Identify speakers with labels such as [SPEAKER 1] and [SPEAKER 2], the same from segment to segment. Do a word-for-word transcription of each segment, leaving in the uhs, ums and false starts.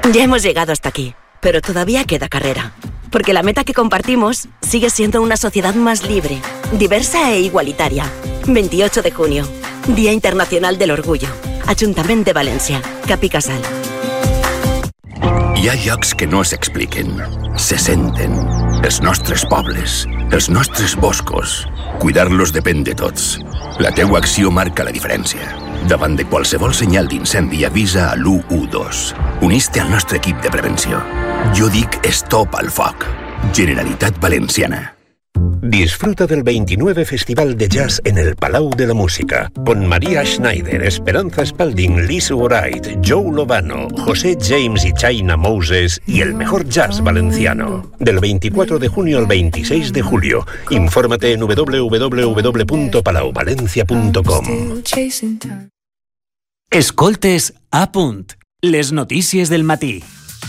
[SPEAKER 1] Ya hemos llegado hasta aquí, pero todavía queda carrera. Porque la meta que compartimos sigue siendo una sociedad más libre, diversa e igualitaria. veintiocho de junio, Día Internacional del Orgullo. Ajuntament de València, Cap i Casal.
[SPEAKER 2] Hi ha llocs que no s'expliquen, se senten. Els nostres pobles, els nostres boscos. Cuidar-los depèn de tots. La teua acció marca la diferència. Davant de qualsevol senyal d'incendi, avisa a l'u u dos. Unís-te al nostre equip de prevenció. Jo dic stop al foc. Generalitat Valenciana.
[SPEAKER 3] Disfruta del veintinueve Festival de Jazz en el Palau de la Música, con María Schneider, Esperanza Spalding, Liz Wright, Joe Lovano, José James y China Moses y el mejor jazz valenciano. Del veinticuatro de junio al veintiséis de julio. Infórmate en w w w punto palau valencia punto com.
[SPEAKER 4] Escoltes a punt. Les notícies del matí.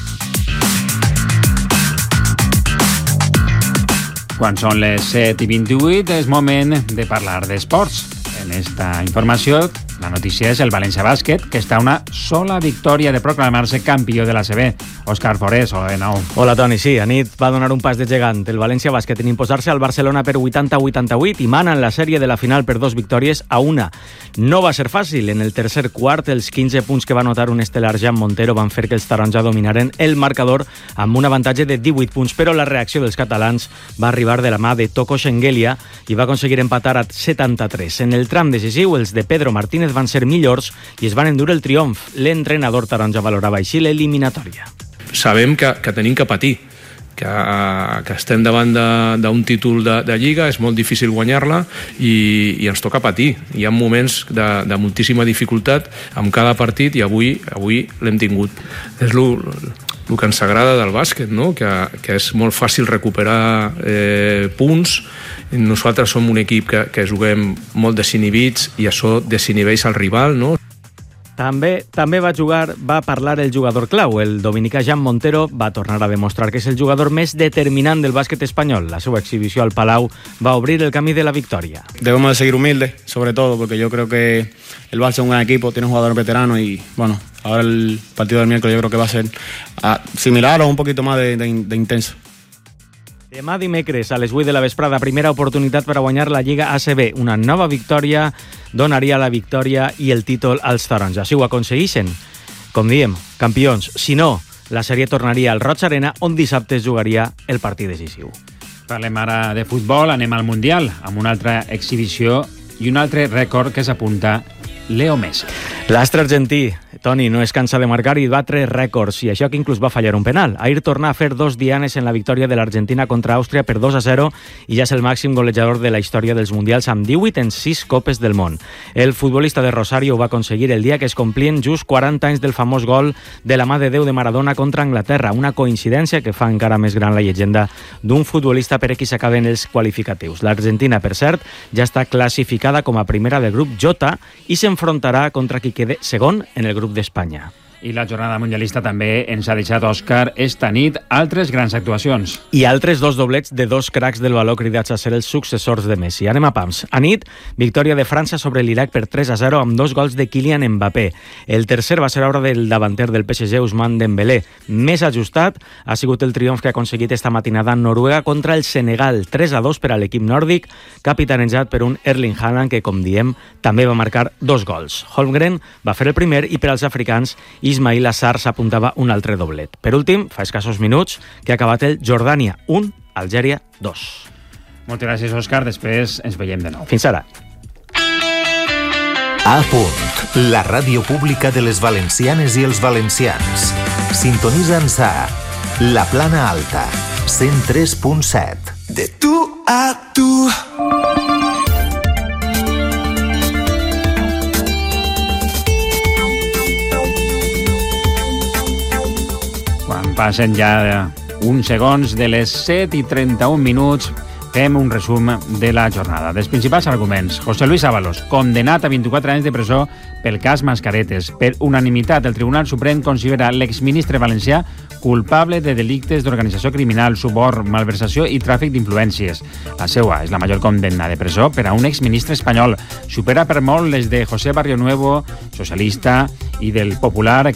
[SPEAKER 4] Quan són les set i vint-i-vuit és moment de parlar d'esports. En esta informació, la notícia és el València Bàsquet, que està a una sola victòria de proclamar-se campió de l'A C B. Òscar Forés, hola de nou.
[SPEAKER 5] Hola, Toni. Sí, anit va donar un pas de gegant el València Bàsquet en imposar-se al Barcelona per vuitanta a vuitanta-vuit i mana en la sèrie de la final per dos victòries a una. No va ser fàcil. En el tercer quart, els quinze punts que va anotar un estel Jan Montero van fer que els taronja dominaren el marcador amb un avantatge de divuit punts, però la reacció dels catalans va arribar de la mà de Toko Shengelia i va aconseguir empatar a setanta-tres. En el tram decisiu, els de Pedro Martínez van ser millors i es van endur el triomf. L'entrenador taronja valorava així l'eliminatòria.
[SPEAKER 6] Sabem que, que tenim que patir, que, que estem davant d'un títol de, de Lliga, és molt difícil guanyar-la i, i ens toca patir. Hi ha moments de, de moltíssima dificultat amb cada partit i avui, avui l'hem tingut. És el que ens agrada del bàsquet, no? que, que és molt fàcil recuperar eh, punts. Nosaltres som un equip que, que juguem molt desinhibits i això desinhibeix el rival, no?
[SPEAKER 5] També, també va jugar, va parlar el jugador clau. El dominicà Jan Montero va tornar a demostrar que és el jugador més determinant del bàsquet espanyol. La seva exhibició al Palau va obrir el camí de la victòria.
[SPEAKER 7] Debemos de seguir humildes, sobre todo, porque yo creo que el Barça es un gran equipo, tiene jugadores veteranos y, bueno, ahora el partido del miércoles yo creo que va a ser uh, similar o un poquito más de, de, de intenso.
[SPEAKER 5] Demà dimecres a les vuit de la vesprada, primera oportunitat per a guanyar la Lliga A C B. Una nova victòria donaria la victòria i el títol als taronja. Si ho aconsegueixen, com diem, campions. Si no, la sèrie tornaria al Roig Arena, on dissabte es jugaria el partit decisiu.
[SPEAKER 4] Parlem ara de futbol, anem al Mundial, amb una altra exhibició i un altre rècord que s'apunta Leo Messi.
[SPEAKER 5] L'astre argentí, Toni, no es cansa de marcar i batre rècords, i això que inclús va fallar un penal. Ahir torna a fer dos dianes en la victòria de l'Argentina contra Àustria per dos a zero i ja és el màxim golejador de la història dels Mundials amb divuit en sis copes del món. El futbolista de Rosario ho va aconseguir el dia que es complien just quaranta anys del famós gol de la mà de Déu de Maradona contra Anglaterra, una coincidència que fa encara més gran la llegenda d'un futbolista per a qui s'acaben els qualificatius. L'Argentina, per cert, ja està classificada com a primera del grup J i s'enfrontarà contra qui quede segon en el grup d'Espanya.
[SPEAKER 4] I la jornada mundialista també ens ha deixat, Òscar, esta nit altres grans actuacions.
[SPEAKER 5] I altres dos doblets de dos cracs del baló cridats a ser els successors de Messi. Anem a pams. A nit, victòria de França sobre l'Iraq per tres a zero amb dos gols de Kylian Mbappé. El tercer va ser obra del davanter del P S G, Ousmane Dembélé. Més ajustat ha sigut el triomf que ha aconseguit esta matinada en Noruega contra el Senegal. tres a dos per a l'equip nòrdic, capitanejat per un Erling Haaland que, com diem, també va marcar dos gols. Holmgren va fer el primer i per als africans Ismail Assar s'apuntava un altre doblet. Per últim, fa escassos minuts, que ha acabat el Jordània un, Algèria dos.
[SPEAKER 4] Moltes gràcies, Òscar. Després ens veiem de nou.
[SPEAKER 5] Fins ara.
[SPEAKER 8] A punt, la ràdio pública de les valencianes i els valencians. Sintonitza'ns a La Plana Alta, cent tres punt set.
[SPEAKER 9] De tu a tu.
[SPEAKER 4] Quan passen ja uns segons de les set i trenta-un minuts, fem un resum de la jornada. Dels principals arguments, José Luis Ábalos, condenat a vint-i-quatre anys de presó pel cas Mascaretes. Per unanimitat, el Tribunal Suprem considera l'exministre valencià culpable de delictes d'organització criminal, suborn, malversació i tràfic d'influències. La seua és la major condemna de presó per a un exministre espanyol. Supera per molt les de José Barrionuevo, socialista, i del popular